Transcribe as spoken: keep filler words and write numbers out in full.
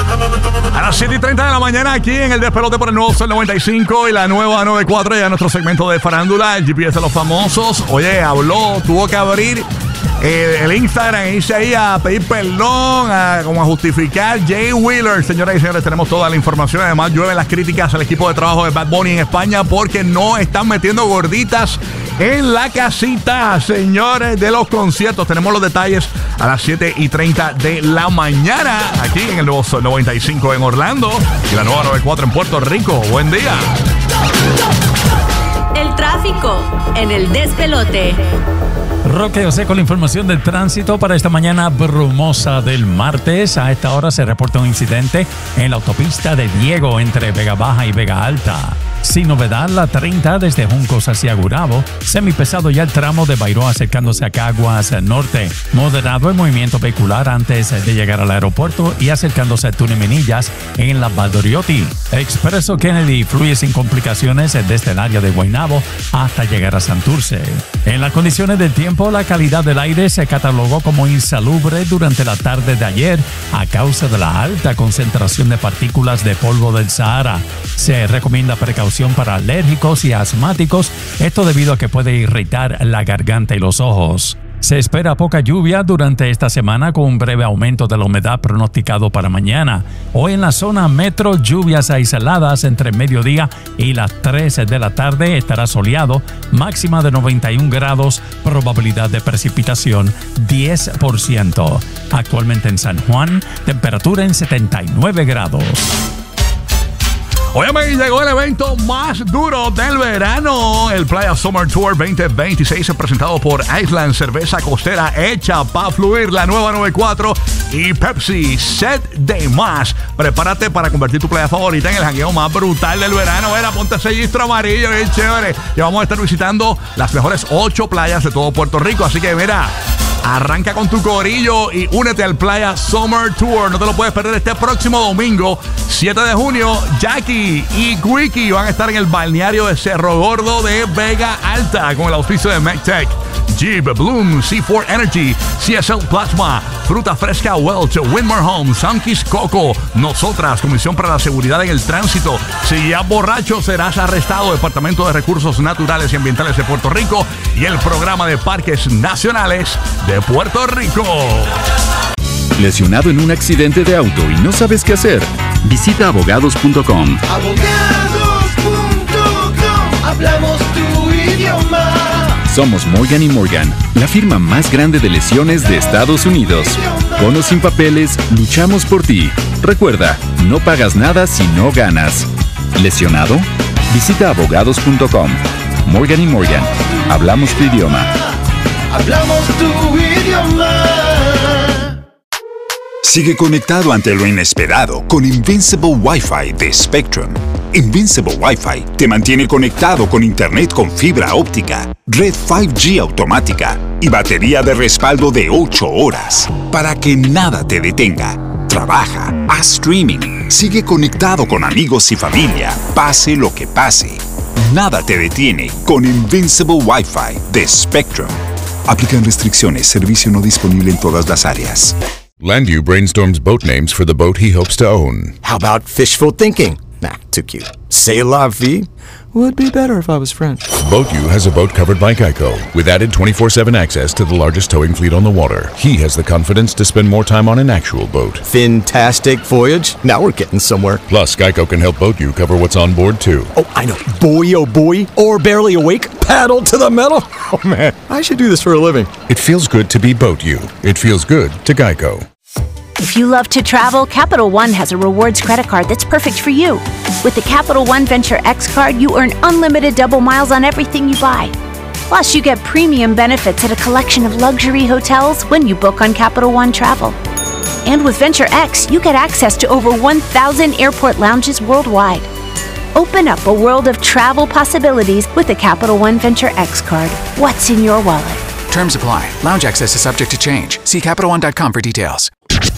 A las siete y treinta de la mañana aquí en el Despelote por el nuevo Sol noventa y cinco y la nueva noventa y cuatro, ya nuestro segmento de farándula, el G P S de los famosos. Oye, habló, tuvo que abrir eh, el Instagram e irse ahí a pedir perdón, a, como a justificar Jay Wheeler. Señoras y señores, tenemos toda la información. Además, llueven las críticas al equipo de trabajo de Bad Bunny en España porque no están metiendo gorditas en la casita, señores, de los conciertos. Tenemos los detalles a las siete y treinta de la mañana aquí en el nuevo Sol noventa y cinco en Orlando y la nueva noventa y cuatro en Puerto Rico. Buen día. El tráfico en el Despelote. Roque José con la información del tránsito para esta mañana brumosa del martes. A esta hora se reporta un incidente en la autopista de Diego entre Vega Baja y Vega Alta. Sin novedad, la treinta desde Juncos hacia Gurabo, semipesado ya el tramo de Bairro acercándose a Caguas Norte. Moderado el movimiento vehicular antes de llegar al aeropuerto y acercándose a Túnez Minillas en la Valdoriotti. Expreso Kennedy fluye sin complicaciones desde el área de Guaynabo hasta llegar a Santurce. En las condiciones del tiempo, la calidad del aire se catalogó como insalubre durante la tarde de ayer a causa de la alta concentración de partículas de polvo del Sahara. Se recomienda precaución para alérgicos y asmáticos, esto debido a que puede irritar la garganta y los ojos. Se espera poca lluvia durante esta semana con un breve aumento de la humedad pronosticado para mañana. Hoy en la zona metro, lluvias aisladas entre mediodía y las tres de la tarde, estará soleado, máxima de noventa y un grados, probabilidad de precipitación diez por ciento. Actualmente en San Juan, temperatura en setenta y nueve grados. Oye, me llegó el evento más duro del verano. El Playa Summer Tour veinte veintiséis, presentado por Island, cerveza costera hecha para fluir, la nueva noventa y cuatro y Pepsi, set de más. Prepárate para convertir tu playa favorita en el jangueo más brutal del verano. Era, ponte ese gistro amarillo, bien chévere. Y vamos a estar visitando las mejores ocho playas de todo Puerto Rico. Así que mira, arranca con tu corillo y únete al Playa Summer Tour. No te lo puedes perder este próximo domingo, siete de junio. Jackie y Quickie van a estar en el balneario de Cerro Gordo de Vega Alta con el auspicio de McTech, Jeep, Bloom, C cuatro Energy, C S L Plasma, Fruta Fresca Welch, Winmar Homes, Sunkies Coco, Nosotras, Comisión para la Seguridad en el Tránsito. Si ya borracho serás arrestado. Departamento de Recursos Naturales y Ambientales de Puerto Rico y el Programa de Parques Nacionales de Puerto Rico. ¿Lesionado en un accidente de auto y no sabes qué hacer? Visita abogados punto com. Abogados punto com. Hablamos tu idioma. Somos Morgan y Morgan, la firma más grande de lesiones de Estados Unidos. Con o sin papeles, luchamos por ti. Recuerda, no pagas nada si no ganas. ¿Lesionado? Visita abogados punto com. Morgan y Morgan, hablamos tu idioma. Hablamos tu idioma. Sigue conectado ante lo inesperado con Invincible Wi-Fi de Spectrum. Invincible Wi-Fi te mantiene conectado con internet con fibra óptica, red cinco G automática y batería de respaldo de ocho horas para que nada te detenga. Trabaja, haz streaming, sigue conectado con amigos y familia, pase lo que pase. Nada te detiene con Invincible Wi-Fi de Spectrum. Aplican restricciones, servicio no disponible en todas las áreas. Landu brainstorms boat names for the boat he hopes to own. How about fishful thinking? Nah, too cute. C'est la vie? Would be better if I was French. BoatU has a boat covered by Geico, with added twenty-four seven access to the largest towing fleet on the water. He has the confidence to spend more time on an actual boat. Fantastic voyage. Now we're getting somewhere. Plus, Geico can help BoatU cover what's on board, too. Oh, I know. Boy, oh boy. Or barely awake. Paddle to the metal. Oh, man. I should do this for a living. It feels good to be BoatU. It feels good to Geico. If you love to travel, Capital One has a rewards credit card that's perfect for you. With the Capital One Venture X card, you earn unlimited double miles on everything you buy. Plus, you get premium benefits at a collection of luxury hotels when you book on Capital One Travel. And with Venture X, you get access to over one thousand airport lounges worldwide. Open up a world of travel possibilities with the Capital One Venture X card. What's in your wallet? Terms apply. Lounge access is subject to change. See Capital One dot com for details.